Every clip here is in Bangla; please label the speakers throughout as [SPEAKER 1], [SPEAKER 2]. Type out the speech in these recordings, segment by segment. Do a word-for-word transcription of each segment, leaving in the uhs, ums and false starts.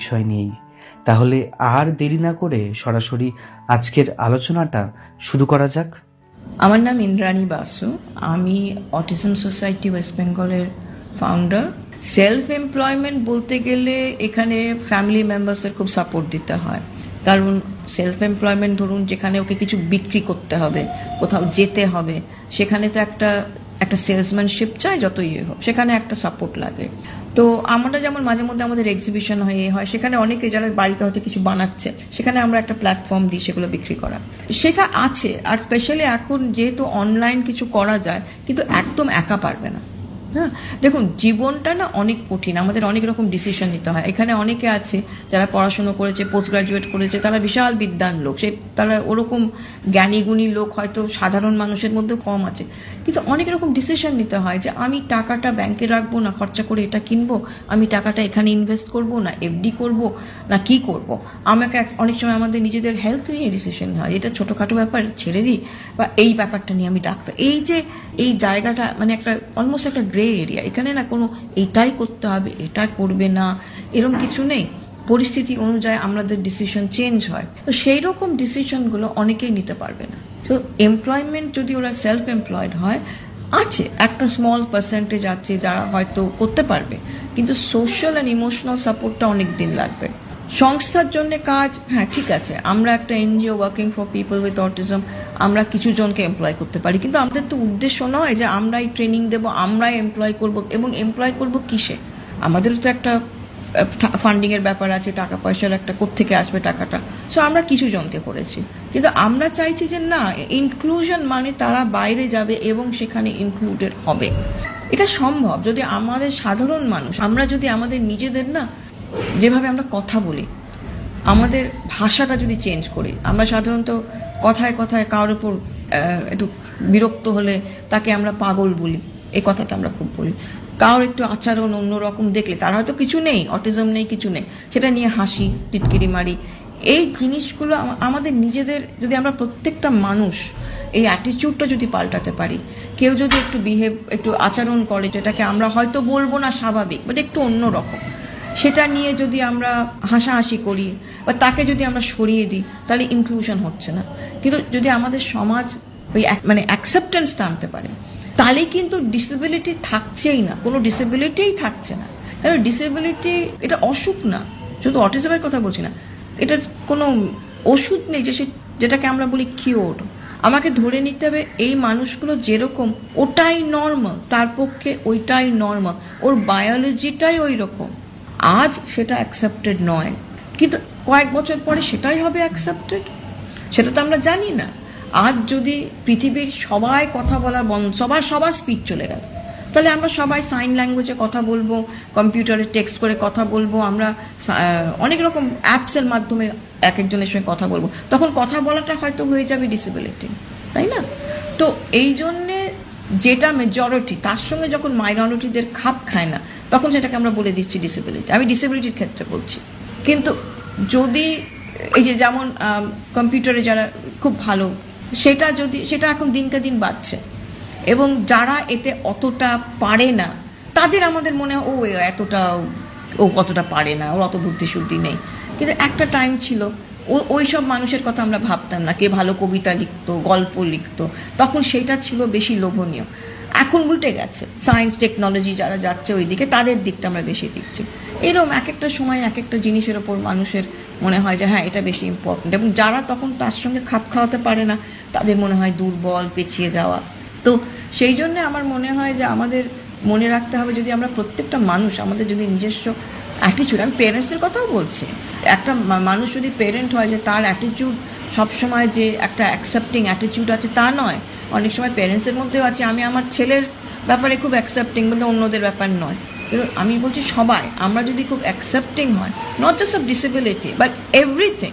[SPEAKER 1] বিষয় নিয়েই। তাহলে আর দেরি না করে সরাসরি আজকের আলোচনাটা শুরু করা যাক।
[SPEAKER 2] আমার নাম ইন্দ্রাণী বাসু, আমি অটিজম সোসাইটি ওয়েস্ট বেঙ্গলের ফাউন্ডার। সেলফ এমপ্লয়মেন্ট বলতে গেলে এখানে ফ্যামিলি মেম্বার্সদের খুব সাপোর্ট দিতে হয়, কারণ সেলফ এমপ্লয়মেন্ট ধরুন যেখানে ওকে কিছু বিক্রি করতে হবে, কোথাও যেতে হবে, সেখানে তো একটা একটা সেলসম্যানশিপ চাই, যত ইয়ে হোক সেখানে একটা সাপোর্ট লাগে। তো আমরা যেমন মাঝে মধ্যে আমাদের এক্সিবিশন হয়ে হয়, সেখানে অনেকে যারা বাড়িতে হয়তো কিছু বানাচ্ছে, সেখানে আমরা একটা প্ল্যাটফর্ম দিই সেগুলো বিক্রি করা, সেটা আছে। আর স্পেশালি এখন যেহেতু অনলাইন কিছু করা যায়, কিন্তু একদম একা পারবে না। হ্যাঁ, দেখুন জীবনটা না অনেক কঠিন, আমাদের অনেক রকম ডিসিশন নিতে হয়। এখানে অনেকে আছে যারা পড়াশুনো করেছে, পোস্ট গ্রাজুয়েট করেছে, তারা বিশাল বিদ্বান লোক, সে তারা ওরকম জ্ঞানীগুণী লোক হয়তো সাধারণ মানুষের মধ্যে কম আছে, কিন্তু অনেক রকম ডিসিশন নিতে হয় যে আমি টাকাটা ব্যাংকে রাখবো না খরচা করে এটা কিনবো, আমি টাকাটা এখানে ইনভেস্ট করব না এফডি করব না কি করব। আমাকে অনেক সময় আমাদের নিজেদের হেলথ নিয়ে ডিসিশন হয়, এটা ছোটোখাটো ব্যাপার ছেড়ে দিই, বা এই ব্যাপারটা নিয়ে আমি ডাক্তার, এই যে এই জায়গাটা মানে একটা অলমোস্ট একটা গ্রে এরিয়া। এখানে না কোনো এটাই করতে হবে এটা করবে না এরকম কিছু নেই, পরিস্থিতি অনুযায়ী আমাদের ডিসিশন চেঞ্জ হয়। তো সেই রকম ডিসিশনগুলো অনেকেই নিতে পারবে না। তো এমপ্লয়মেন্ট যদি ওরা সেলফ এমপ্লয়েড হয়, আছে একটা স্মল পার্সেন্টেজ আছে যারা হয়তো করতে পারবে, কিন্তু সোশ্যাল অ্যান্ড ইমোশনাল সাপোর্টটা অনেক দিন লাগবে। সংস্থার জন্য কাজ, হ্যাঁ ঠিক আছে, আমরা একটা NGO working for people with autism, আমরা কিছু জনকে এমপ্লয় করতে পারি, কিন্তু আমাদের তো উদ্দেশ্য নয় যে আমরাই ট্রেনিং দেবো, আমরাই এমপ্লয় করব, এবং এমপ্লয় করব কিসে? আমাদেরও তো একটা ফান্ডিংয়ের ব্যাপার আছে, টাকা পয়সার একটা কোত্থেকে আসবে টাকাটা। সো আমরা কিছু জনকে করেছি, কিন্তু আমরা চাইছি যে না, ইনক্লুশন মানে তারা বাইরে যাবে এবং সেখানে ইনক্লুডেড হবে। এটা সম্ভব যদি আমাদের সাধারণ মানুষ, আমরা যদি আমাদের নিজেদের না যেভাবে আমরা কথা বলি, আমাদের ভাষাটা যদি চেঞ্জ করি। আমরা সাধারণত কথায় কথায় কারোর উপর একটু বিরক্ত হলে তাকে আমরা পাগল বলি, এই কথাটা আমরা খুব বলি। কারোর একটু আচরণ অন্যরকম দেখলে, তার হয়তো কিছু নেই, অটিজম নেই, কিছু নেই, সেটা নিয়ে হাসি টিটকিরি মারি। এই জিনিসগুলো আমাদের নিজেদের, যদি আমরা প্রত্যেকটা মানুষ এই অ্যাটিটিউডটা যদি পাল্টাতে পারি, কেউ যদি একটু বিহেভ একটু আচরণ করে যেটাকে আমরা হয়তো বলবো না স্বাভাবিক, বাট একটু অন্যরকম, সেটা নিয়ে যদি আমরা হাসাহাসি করি বা তাকে যদি আমরা সরিয়ে দিই, তাহলে ইনক্লুশন হচ্ছে না। কিন্তু যদি আমাদের সমাজ ওই মানে অ্যাকসেপ্টেন্সটা আনতে পারে, তাহলে কিন্তু ডিসেবিলিটি থাকছেই না, কোনো ডিসেবিলিটিই থাকছে না। কারণ ডিসেবিলিটি এটা অসুখ না, শুধু অটিজমের কথা বলছি না, এটার কোনো ওষুধ নেই যে সে যেটাকে আমরা বলি কিওর। আমাকে ধরে নিতে হবে এই মানুষগুলো যেরকম ওটাই নর্মাল, তার পক্ষে ওইটাই নর্মাল, ওর বায়োলজিটাই ওই রকম। আজ সেটা অ্যাকসেপ্টেড নয়, কিন্তু কয়েক বছর পরে সেটাই হবে অ্যাকসেপ্টেড, সেটা তো আমরা জানি না। আজ যদি পৃথিবীর সবাই কথা বলার বন্ধ, সবার সবার স্পিচ চলে গেল, তাহলে আমরা সবাই সাইন ল্যাঙ্গুয়েজে কথা বলবো, কম্পিউটারে টেক্সট করে কথা বলবো, আমরা অনেক রকম অ্যাপসের মাধ্যমে এক একজনের সঙ্গে কথা বলবো, তখন কথা বলাটা হয়তো হয়ে যাবে ডিসেবিলিটি, তাই না? তো এই জন্যে যেটা মেজরিটি, তার সঙ্গে যখন মাইনরিটিদের খাপ খায় না, তখন সেটাকে আমরা বলে দিচ্ছি ডিসেবিলিটি। আমি ডিসেবিলিটির ক্ষেত্রে বলছি। কিন্তু যদি এই যে যেমন কম্পিউটারে যারা খুব ভালো, সেটা যদি সেটা এখন দিনকে দিন বাড়ছে, এবং যারা এতে অতটা পারে না তাদের আমাদের মনে হয় ও এতটা ও কতটা পারে না, ওর অত বুদ্ধি শুদ্ধি নেই। কিন্তু একটা টাইম ছিল ও ওই সব মানুষের কথা আমরা ভাবতাম না, কে ভালো কবিতা লিখতো, গল্প লিখতো, তখন সেইটা ছিল বেশি লোভনীয়। এখন উল্টে গেছে, সায়েন্স টেকনোলজি যারা যাচ্ছে ওই দিকে, তাদের দিকটা আমরা বেশি দিচ্ছি। এরকম এক একটা সময় এক একটা জিনিসের ওপর মানুষের মনে হয় যে হ্যাঁ এটা বেশি ইম্পর্টেন্ট, এবং যারা তখন তার সঙ্গে খাপ খাওয়াতে পারে না তাদের মনে হয় দুর্বল, পেছিয়ে যাওয়া। তো সেই জন্যে আমার মনে হয় যে আমাদের মনে রাখতে হবে, যদি আমরা প্রত্যেকটা মানুষ আমাদের যদি নিজস্ব অ্যাটিটিউড, আমি পেরেন্টসদের কথাও বলছি, একটা মানুষ যদি পেরেন্ট হয় যে তার অ্যাটিটিউড সবসময় যে একটা অ্যাকসেপ্টিং অ্যাটিটিউড আছে তা নয়, অনেক সময় পেরেন্টসের মধ্যেও আছে আমি আমার ছেলের ব্যাপারে খুব অ্যাকসেপ্টিং, কিন্তু অন্যদের ব্যাপার নয়। কিন্তু আমি বলছি সবাই আমরা যদি খুব অ্যাকসেপ্টিং হয়, not just of disability but everything,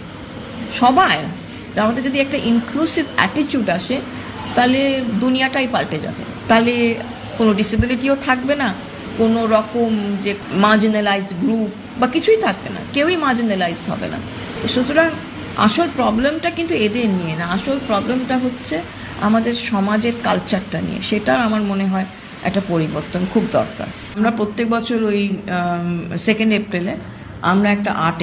[SPEAKER 2] সবাই আমাদের যদি একটা ইনক্লুসিভ অ্যাটিটিউড আসে, তাহলে দুনিয়াটাই পাল্টে যাবে। তাহলে কোনো ডিসেবিলিটিও থাকবে না, কোনো রকম যে মার্জিনালাইজড গ্রুপ বা কিছুই থাকবে না, কেউই মার্জিনালাইজড হবে না। সুতরাং আসল প্রবলেমটা কিন্তু এদের নিয়ে না, আসল প্রবলেমটা হচ্ছে আমাদের সমাজের কালচারটা নিয়ে। সেটার আমার মনে হয় একটা পরিবর্তন খুব দরকার। আমরা প্রত্যেক বছর ওই সেকেন্ড এপ্রিলে আমরা একটা আর্ট